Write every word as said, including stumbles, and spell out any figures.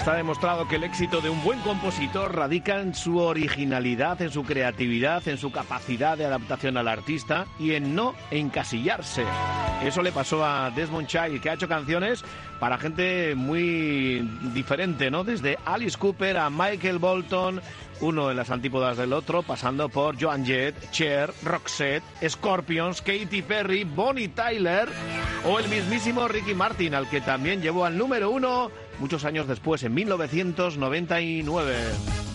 Está demostrado que el éxito de un buen compositor radica en su originalidad, en su creatividad, en su capacidad de adaptación al artista y en no encasillarse. Eso le pasó a Desmond Child, que ha hecho canciones para gente muy diferente, ¿no? Desde Alice Cooper a Michael Bolton, uno de las antípodas del otro, pasando por Joan Jett, Cher, Roxette, Scorpions, Katy Perry, Bonnie Tyler o el mismísimo Ricky Martin, al que también llevó al número uno muchos años después, en mil novecientos noventa y nueve.